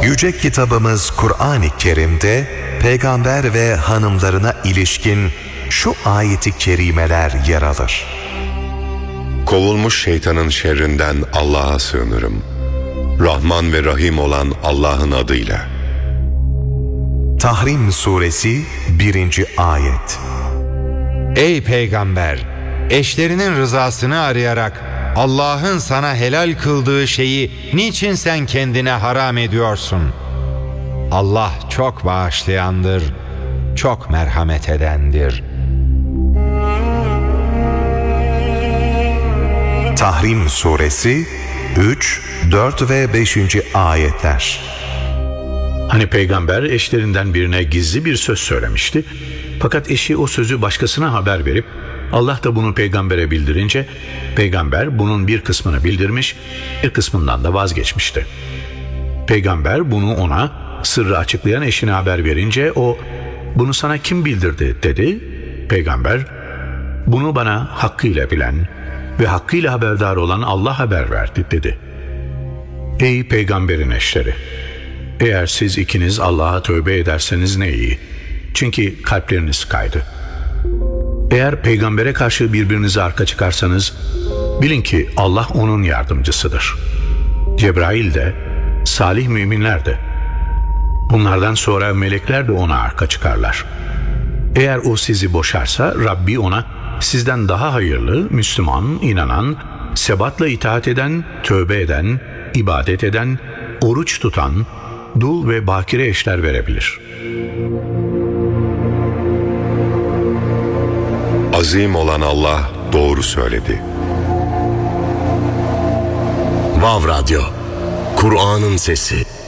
Yüce kitabımız Kur'an-ı Kerim'de peygamber ve hanımlarına ilişkin şu ayeti kerimeler yer alır. Kovulmuş şeytanın şerrinden Allah'a sığınırım. Rahman ve Rahim olan Allah'ın adıyla. Tahrim Suresi 1. Ayet. Ey peygamber! Eşlerinin rızasını arayarak Allah'ın sana helal kıldığı şeyi niçin sen kendine haram ediyorsun? Allah çok bağışlayandır, çok merhamet edendir. Tahrim Suresi 3, 4 ve 5. ayetler. Hani peygamber eşlerinden birine gizli bir söz söylemişti. Fakat eşi o sözü başkasına haber verip Allah da bunu peygambere bildirince peygamber bunun bir kısmını bildirmiş, bir kısmından da vazgeçmişti. Peygamber bunu ona sırrı açıklayan eşine haber verince o "Bunu sana kim bildirdi?" dedi. Peygamber "Bunu bana hakkıyla bilen ve hakkıyla haberdar olan Allah haber verdi" dedi. Ey peygamberin eşleri! Eğer siz ikiniz Allah'a tövbe ederseniz ne iyi. Çünkü kalpleriniz kaydı. Eğer peygambere karşı birbirinize arka çıkarsanız bilin ki Allah onun yardımcısıdır. Cebrail de, salih müminler de. Bunlardan sonra melekler de ona arka çıkarlar. Eğer o sizi boşarsa Rabbi ona sizden daha hayırlı, Müslüman, inanan, sebatla itaat eden, tövbe eden, ibadet eden, oruç tutan, dul ve bakire eşler verebilir. Azim olan Allah doğru söyledi. Vav Radyo, Kur'an'ın sesi.